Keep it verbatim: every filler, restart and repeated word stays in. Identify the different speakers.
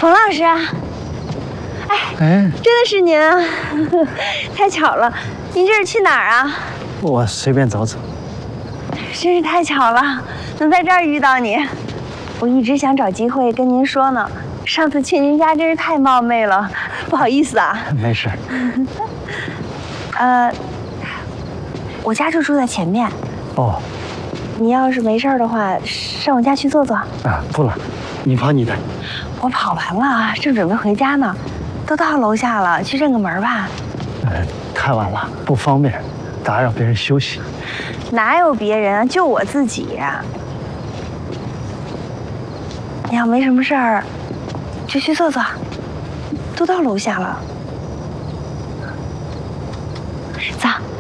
Speaker 1: 冯老师，哎哎，真的是您啊！太巧了，您这是去哪儿啊？
Speaker 2: 我随便走走。
Speaker 1: 真是太巧了，能在这儿遇到你。我一直想找机会跟您说呢，上次去您家真是太冒昧了，不好意思啊。
Speaker 2: 没事。
Speaker 1: 呃，我家就住在前面。
Speaker 2: 哦。
Speaker 1: 你要是没事的话，上我家去坐坐。
Speaker 2: 啊，不了，你跑你的。
Speaker 1: 我跑完了，正准备回家呢，都到楼下了，去认个门吧。
Speaker 2: 呃，太晚了，不方便，打扰别人休息。
Speaker 1: 哪有别人啊，就我自己。你要没什么事儿，就去坐坐，都到楼下了。走。